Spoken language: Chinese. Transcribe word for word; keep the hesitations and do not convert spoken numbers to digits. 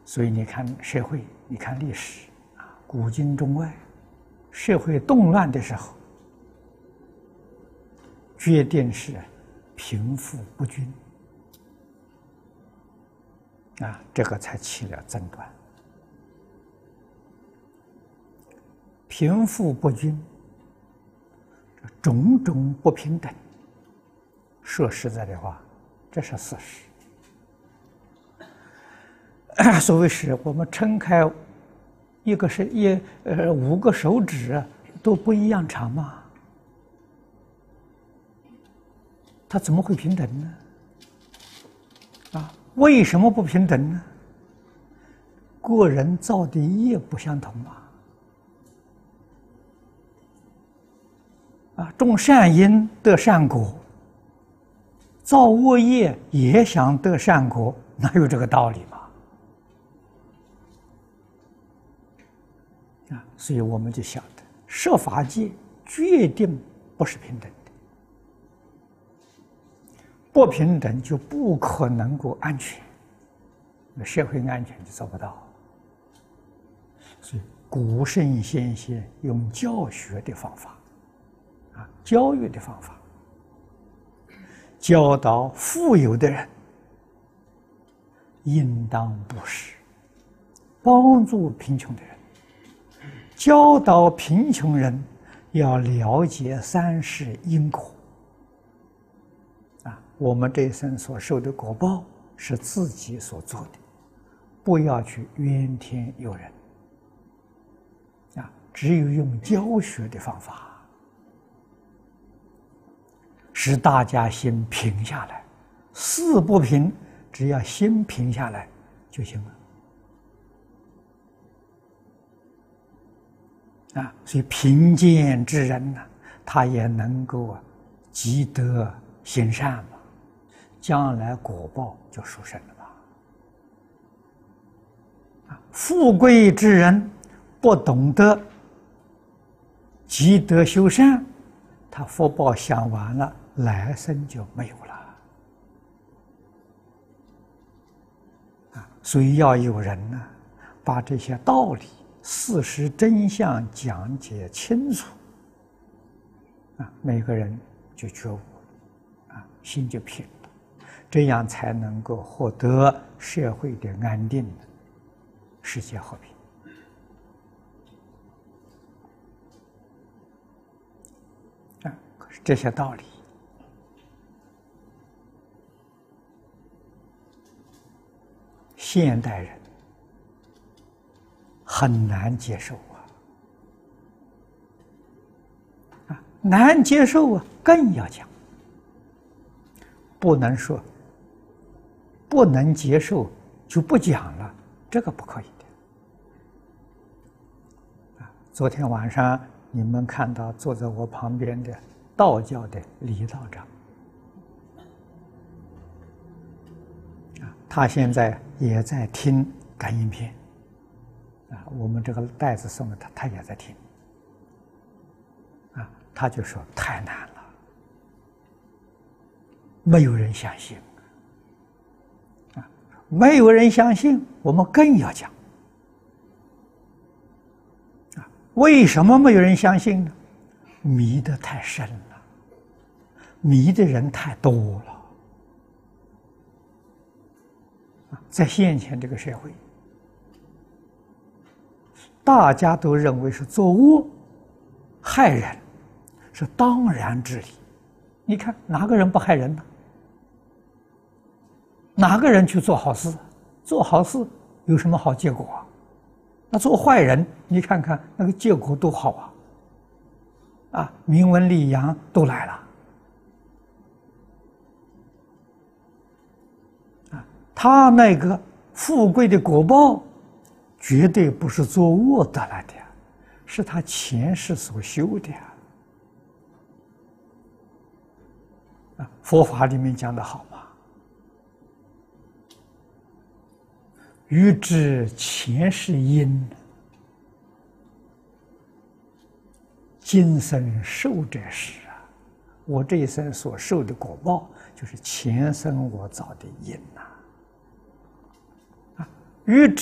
所以你看社会，你看历史啊，古今中外，社会动乱的时候，决定是贫富不均啊，这个才起了争端。贫富不均，种种不平等，说实在的话，这是事实。所谓是我们撑开一个是一呃五个手指都不一样长吗？它怎么会平等呢？啊，为什么不平等呢？个人造的业不相同嘛。啊，种善因得善果，造恶业也想得善果，哪有这个道理嘛？啊，所以我们就晓得，设法界决定不是平等的，不平等就不可能够安全，那社会安全就做不到。所以古圣先贤用教学的方法。啊，教育的方法，教导富有的人应当布施，帮助贫穷的人；教导贫穷人要了解三世因果。啊，我们这一生所受的果报是自己所做的，不要去怨天尤人。啊，只有用教学的方法。使大家心平下来，事不平，只要心平下来就行了。啊，所以贫贱之人呢、啊，他也能够积德行善嘛，将来果报就殊胜了吧。啊，富贵之人不懂得积德修善，他福报享完了。来生就没有了啊！所以要有人呢，把这些道理、事实真相讲解清楚啊，每个人就觉悟啊，心就平了，这样才能够获得社会的安定，世界和平。啊，可是这些道理。现代人很难接受啊！啊，难接受啊，更要讲，不能说不能接受就不讲了，这个不可以的。啊，昨天晚上你们看到坐在我旁边的道教的李道长。他现在也在听感应篇，啊，我们这个袋子送给他，他也在听，啊，他就说太难了，没有人相信，啊，没有人相信，我们更要讲，啊，为什么没有人相信呢？迷得太深了，迷的人太多了。在现前这个社会，大家都认为是作恶害人是当然之理。你看哪个人不害人呢？哪个人去做好事？做好事有什么好结果啊？那做坏人，你看看那个结果多好啊！啊，名闻利养都来了。他那个富贵的果报，绝对不是做恶得来的，是他前世所修的。啊，佛法里面讲的好嘛，欲知前世因，今生受者是啊。我这一生所受的果报，就是前生我造的因呐。欲知